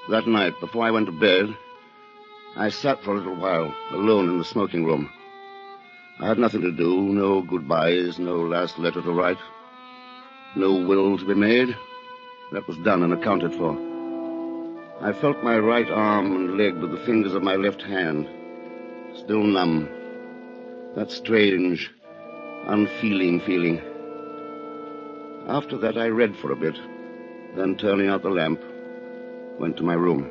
That night, before I went to bed, I sat for a little while, alone in the smoking room. I had nothing to do, no goodbyes, no last letter to write, no will to be made. That was done and accounted for. I felt my right arm and leg with the fingers of my left hand, still numb. That strange, unfeeling feeling. After that, I read for a bit, then turning out the lamp, went to my room.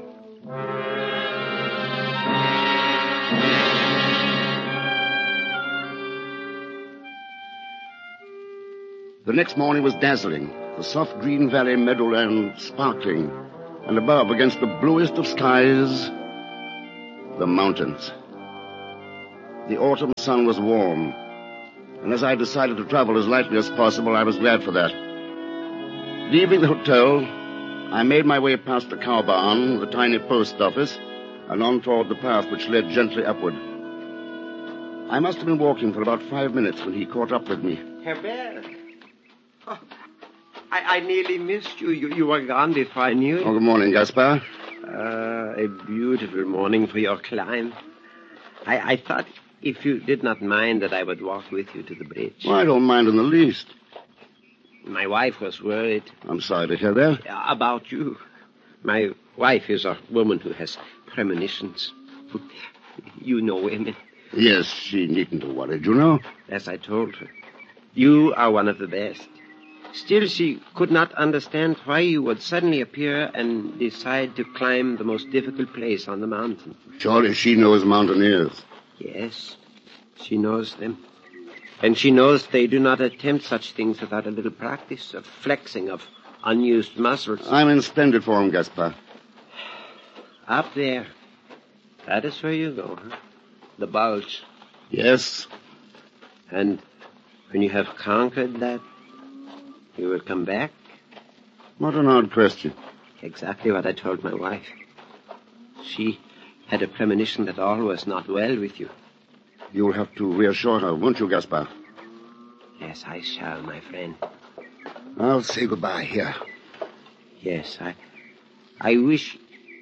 The next morning was dazzling, the soft green valley meadowland sparkling, and above, against the bluest of skies, the mountains. The autumn sun was warm, and as I decided to travel as lightly as possible, I was glad for that. Leaving the hotel, I made my way past the cow barn, the tiny post office, and on toward the path which led gently upward. I must have been walking for about 5 minutes when he caught up with me. Herbert. Oh, I nearly missed you. You were gone before I knew it. Oh, good morning, Gaspar. A beautiful morning for your climb. I thought if you did not mind that I would walk with you to the bridge. Well, I don't mind in the least. My wife was worried. I'm sorry to hear that. About you. My wife is a woman who has premonitions. You know women. Yes, she needn't have worried, you know. As I told her. You are one of the best. Still, she could not understand why you would suddenly appear and decide to climb the most difficult place on the mountain. Surely she knows mountaineers. Yes, she knows them. And she knows they do not attempt such things without a little practice of flexing of unused muscles. I'm in splendid form, Gaspar. Up there. That is where you go, huh? The bulge. Yes. And when you have conquered that, you will come back? What an odd question. Exactly what I told my wife. She had a premonition that all was not well with you. You'll have to reassure her, won't you, Gaspar? Yes, I shall, my friend. I'll say goodbye here. Yes, I wish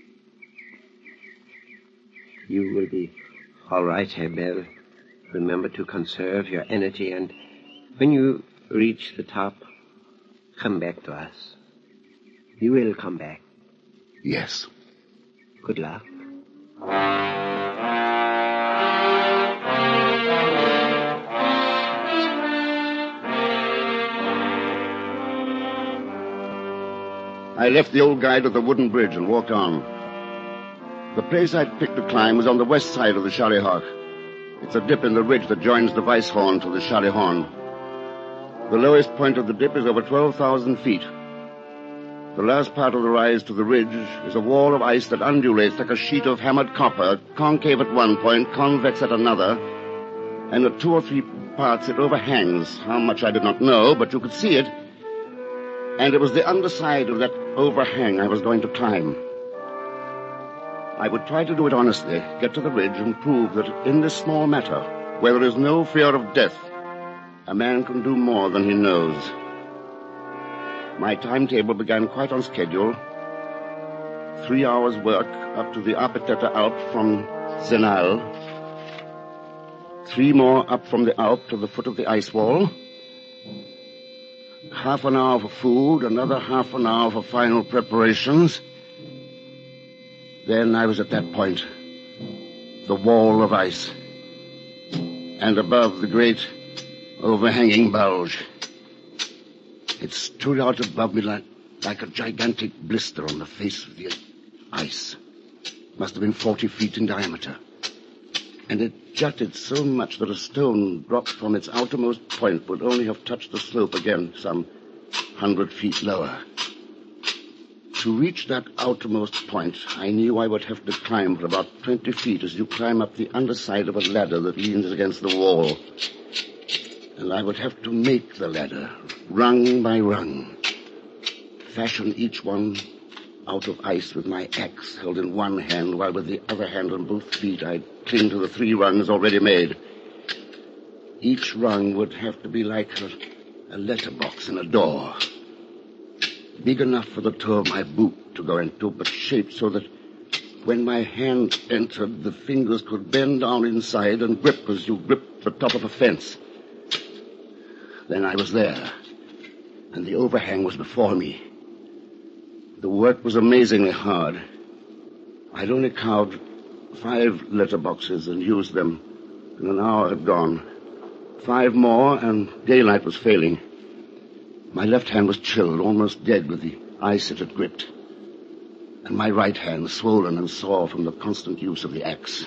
you will be all right, Herbert. Remember to conserve your energy, and when you reach the top, come back to us. You will come back. Yes. Good luck. I left the old guide at the wooden bridge and walked on. The place I'd picked to climb was on the west side of the Charley-Hawk. It's a dip in the ridge that joins the Weisshorn to the Charley-Horn. The lowest point of the dip is over 12,000 feet. The last part of the rise to the ridge is a wall of ice that undulates like a sheet of hammered copper, concave at one point, convex at another, and at 2 or 3 parts it overhangs. How much I did not know, but you could see it. And it was the underside of that overhang I was going to climb. I would try to do it honestly, get to the ridge and prove that in this small matter, where there is no fear of death, a man can do more than he knows. My timetable began quite on schedule. 3 hours' work up to the Apeteta Alp from Zenal. 3 more up from the Alp to the foot of the ice wall. Half an hour for food, another half an hour for final preparations. Then I was at that point, the wall of ice, and above the great overhanging bulge. It stood out above me like a gigantic blister on the face of the ice. Must have been 40 feet in diameter. And it jutted so much that a stone dropped from its outermost point would only have touched the slope again, some 100 feet lower. To reach that outermost point, I knew I would have to climb for about 20 feet as you climb up the underside of a ladder that leans against the wall. And I would have to make the ladder, rung by rung, fashion each one out of ice with my axe held in one hand, while with the other hand on both feet I'd cling to the 3 rungs already made. Each rung would have to be like a letterbox in a door. big enough for the toe of my boot to go into, but shaped so that when my hand entered, the fingers could bend down inside and grip as you grip the top of a fence. Then I was there, and the overhang was before me. The work was amazingly hard. I'd only carved 5 letterboxes and used them, and an hour had gone. 5 more, and daylight was failing. My left hand was chilled, almost dead with the ice it had gripped, and my right hand swollen and sore from the constant use of the axe.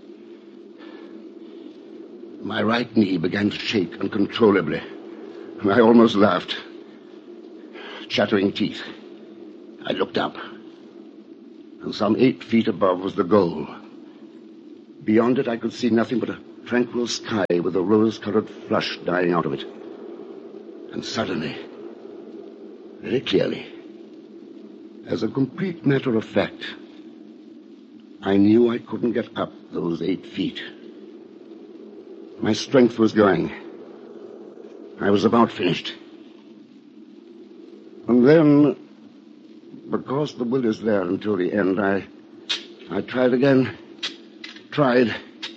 My right knee began to shake uncontrollably, and I almost laughed. Chattering teeth, I looked up, and some 8 feet above was the goal. Beyond it, I could see nothing but a tranquil sky with a rose-colored flush dying out of it. And suddenly, very clearly, as a complete matter of fact, I knew I couldn't get up those 8 feet. My strength was going. I was about finished. And then, because the will is there until the end, I tried again. Tried.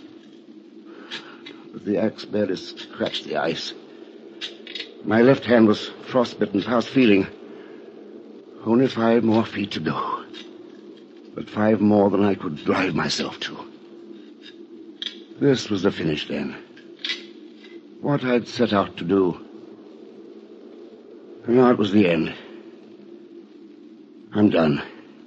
But the axe barely scratched the ice. My left hand was frostbitten, past feeling. Only 5 more feet to go. But 5 more than I could drive myself to. This was the finish then. What I'd set out to do. And now it was the end. I'm done.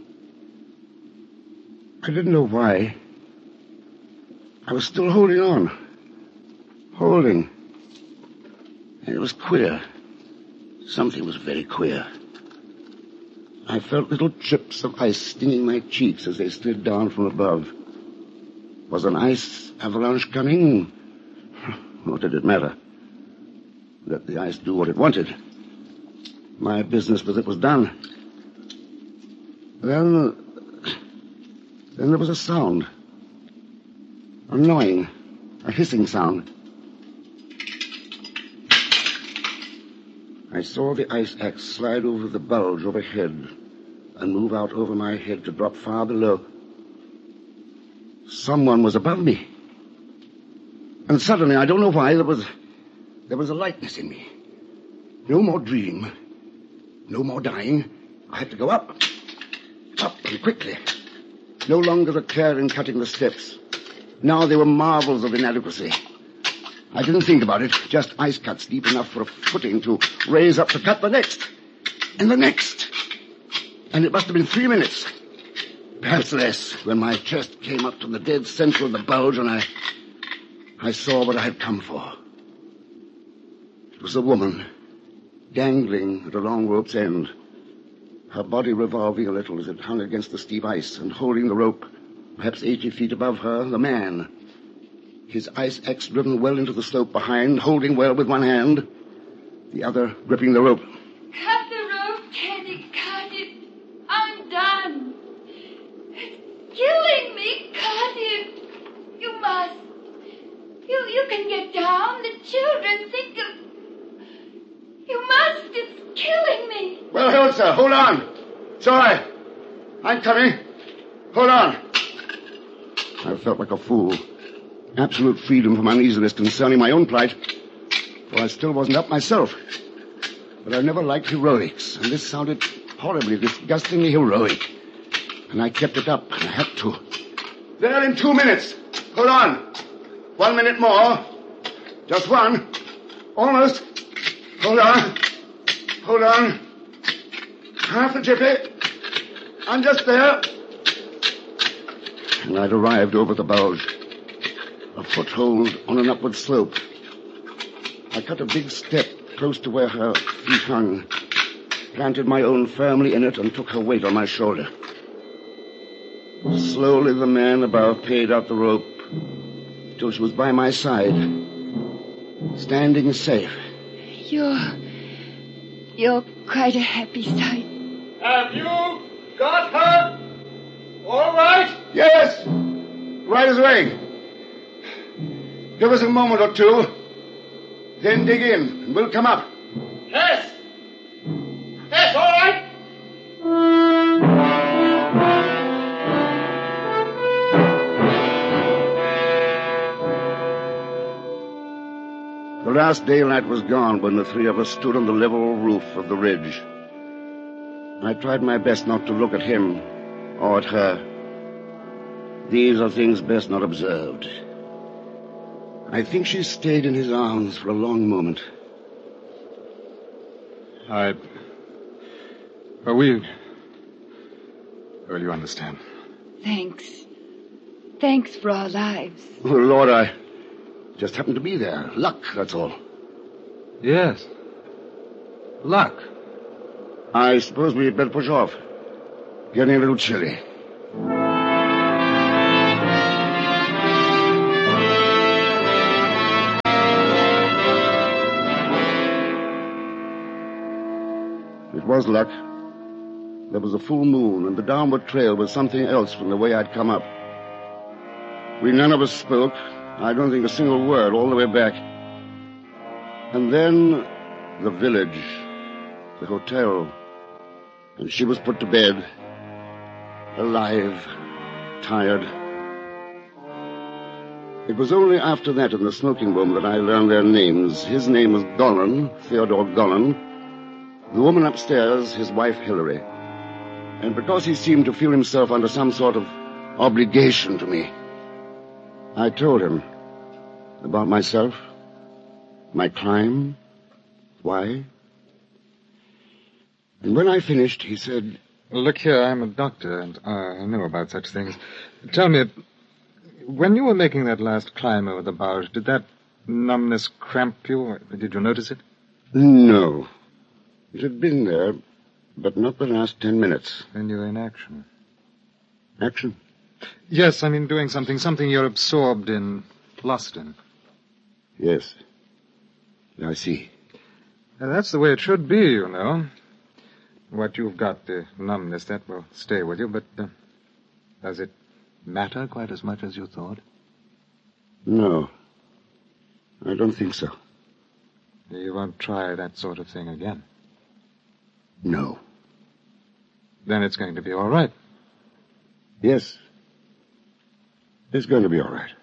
I didn't know why. I was still holding on. Holding. And it was queer. Something was very queer. I felt little chips of ice stinging my cheeks as they slid down from above. Was an ice avalanche coming? What did it matter? Let the ice do what it wanted. My business with it was done. Then there was a sound. A gnawing, a hissing sound. I saw the ice axe slide over the bulge overhead and move out over my head to drop far below. Someone was above me. And suddenly, I don't know why, there was a lightness in me. No more dream. No more dying. I had to go up. Up and quickly. No longer the care in cutting the steps. Now they were marvels of inadequacy. I didn't think about it. Just ice cuts deep enough for a footing to raise up to cut the next. And the next. And it must have been 3 minutes. Perhaps less, when my chest came up to the dead center of the bulge and I saw what I had come for. It was a woman, dangling at a long rope's end, her body revolving a little as it hung against the steep ice, and holding the rope, perhaps 80 feet above her, the man, his ice axe driven well into the slope behind, holding well with one hand, the other gripping the rope. Cut the rope, Teddy, cut it. I'm done. It's killing me. Cut it. You must. You can get down. The children think of... You must. It's killing me. Well held, sir. Hold on. It's all right. I'm coming. Hold on. I felt like a fool. Absolute freedom from uneasiness concerning my own plight, for I still wasn't up myself. But I never liked heroics, and this sounded horribly, disgustingly heroic. And I kept it up, and I had to. There in 2 minutes. Hold on. 1 minute more. Just one. Almost. Hold on. Hold on. Half a jiffy. I'm just there. And I'd arrived over the bulge. A foothold on an upward slope. I cut a big step close to where her feet hung, planted my own firmly in it, and took her weight on my shoulder. Slowly the man above paid out the rope till she was by my side, standing safe. You're quite a happy sight. Have you got her? All right? Yes! Right as rain. Give us a moment or two, then dig in, and we'll come up. Yes. Yes, all right. last daylight was gone when the three of us stood on the level roof of the ridge. I tried my best not to look at him or at her. These are things best not observed. I think she stayed in his arms for a long moment. Well, you understand. Thanks. Thanks for our lives. Oh, Lord, I just happened to be there. Luck, that's all. Yes. Luck. I suppose we'd better push off. Getting a little chilly. It was luck. There was a full moon, and the downward trail was something else from the way I'd come up. We none of us spoke. I don't think a single word all the way back. And then the village, the hotel, and she was put to bed, alive, tired. It was only after that in the smoking room that I learned their names. His name was Golan, Theodore Golan. The woman upstairs, his wife Hilary. And because he seemed to feel himself under some sort of obligation to me, I told him about myself, my crime, why. And when I finished, he said, Look here, I'm a doctor, and I know about such things. Tell me, when you were making that last climb over the Bauge, did that numbness cramp you? Did you notice it? No. It had been there, but not the last 10 minutes. Then you're in action. Action? Yes, I mean doing something you're absorbed in, lost in. Yes. I see. That's the way it should be, you know. What you've got, the numbness, that will stay with you, but does it matter quite as much as you thought? No. I don't think so. You won't try that sort of thing again? No. Then it's going to be all right. Yes. It's going to be all right.